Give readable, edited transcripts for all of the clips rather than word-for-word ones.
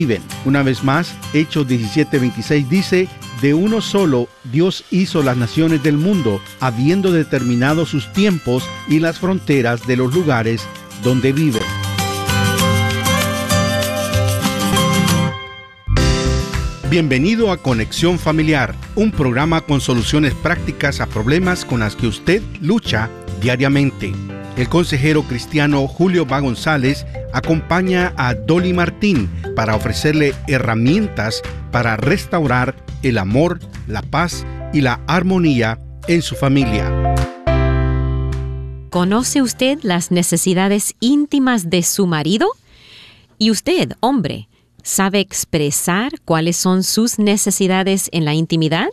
viven. Una vez más, Hechos 17:26 dice: de uno solo Dios hizo las naciones del mundo, habiendo determinado sus tiempos y las fronteras de los lugares donde viven. Bienvenido a Conexión Familiar, un programa con soluciones prácticas a problemas con las que usted lucha diariamente. El consejero cristiano Julio Va González acompaña a Dolly Martín para ofrecerle herramientas para restaurar el amor, la paz y la armonía en su familia. ¿Conoce usted las necesidades íntimas de su marido? ¿Y usted, hombre, sabe expresar cuáles son sus necesidades en la intimidad?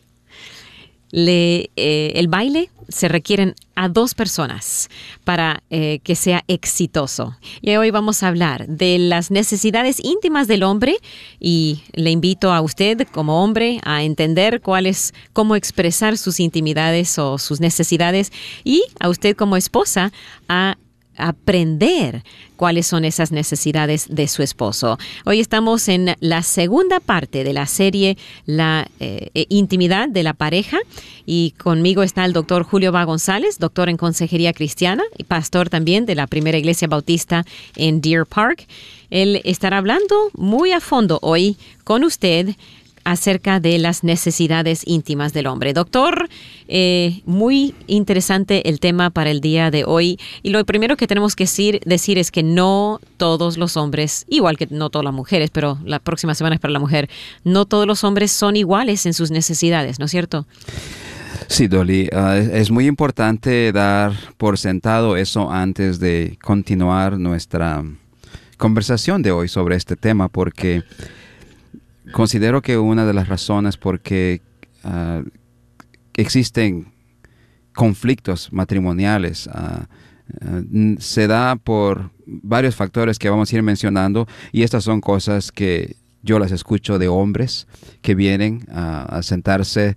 El baile se requieren a 2 personas para que sea exitoso. Y hoy vamos a hablar de las necesidades íntimas del hombre y le invito a usted como hombre a entender cómo expresar sus intimidades o sus necesidades, y a usted como esposa a aprender cuáles son esas necesidades de su esposo. Hoy estamos en la segunda parte de la serie La intimidad de la pareja, y conmigo está el doctor Julio Va González, doctor en consejería cristiana y pastor también de la Primera Iglesia Bautista en Deer Park. Él estará hablando muy a fondo hoy con usted acerca de las necesidades íntimas del hombre. Doctor, muy interesante el tema para el día de hoy. Y lo primero que tenemos que decir es que no todos los hombres, igual que no todas las mujeres, pero la próxima semana es para la mujer, no todos los hombres son iguales en sus necesidades, ¿no es cierto? Sí, Dolly, es muy importante dar por sentado eso antes de continuar nuestra conversación de hoy sobre este tema, porque considero que una de las razones por qué existen conflictos matrimoniales se da por varios factores que vamos a ir mencionando, y estas son cosas que yo las escucho de hombres que vienen a sentarse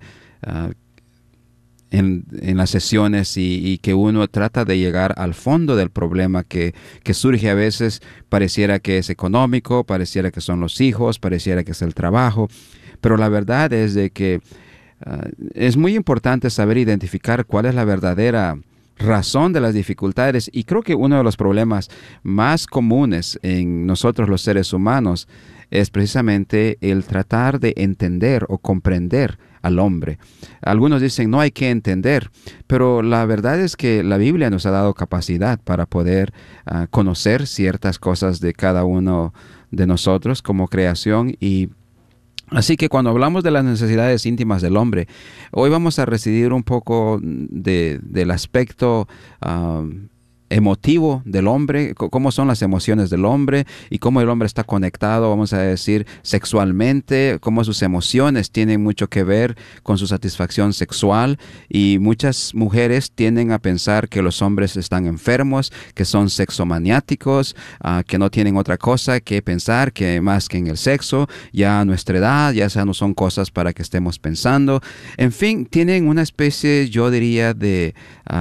en las sesiones y que uno trata de llegar al fondo del problema que surge a veces. Pareciera que es económico, pareciera que son los hijos, pareciera que es el trabajo, pero la verdad es de que es muy importante saber identificar cuál es la verdadera razón de las dificultades, y creo que uno de los problemas más comunes en nosotros los seres humanos es precisamente el tratar de entender o comprender al hombre. Algunos dicen no hay que entender, pero la verdad es que la Biblia nos ha dado capacidad para poder conocer ciertas cosas de cada uno de nosotros como creación. Y así que cuando hablamos de las necesidades íntimas del hombre, hoy vamos a recibir un poco del aspecto emotivo del hombre, cómo son las emociones del hombre y cómo el hombre está conectado, vamos a decir, sexualmente, cómo sus emociones tienen mucho que ver con su satisfacción sexual, y muchas mujeres tienden a pensar que los hombres están enfermos, que son sexomaniáticos, que no tienen otra cosa que pensar que más que en el sexo, ya a nuestra edad, ya no son cosas para que estemos pensando. En fin, tienen una especie, yo diría, de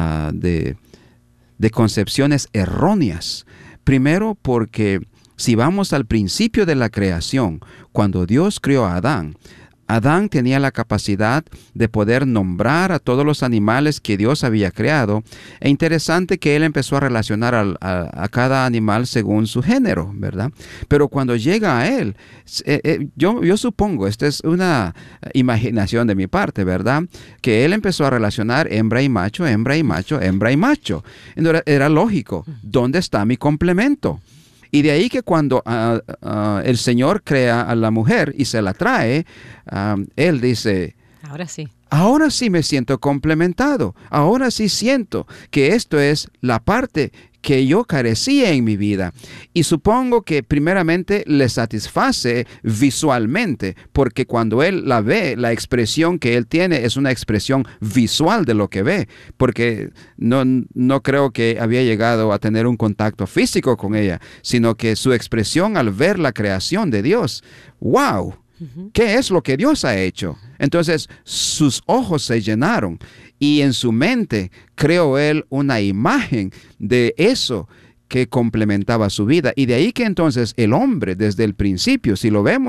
concepciones erróneas. Primero, porque si vamos al principio de la creación, cuando Dios creó a Adán tenía la capacidad de poder nombrar a todos los animales que Dios había creado. E interesante que él empezó a relacionar a cada animal según su género, ¿verdad? Pero cuando llega a él, yo supongo, esta es una imaginación de mi parte, ¿verdad? Que él empezó a relacionar hembra y macho, hembra y macho, hembra y macho. Entonces, era lógico, ¿dónde está mi complemento? Y de ahí que cuando el Señor crea a la mujer y se la trae, Él dice, ahora sí me siento complementado, ahora sí siento que esto es la parte que yo carecía en mi vida. Y supongo que primeramente le satisface visualmente, porque cuando él la ve, la expresión que él tiene es una expresión visual de lo que ve, porque no creo que había llegado a tener un contacto físico con ella, sino que su expresión al ver la creación de Dios, ¡wow! ¿Qué es lo que Dios ha hecho? Entonces sus ojos se llenaron y en su mente creó él una imagen de eso que complementaba su vida. Y de ahí que entonces el hombre, desde el principio, si lo vemos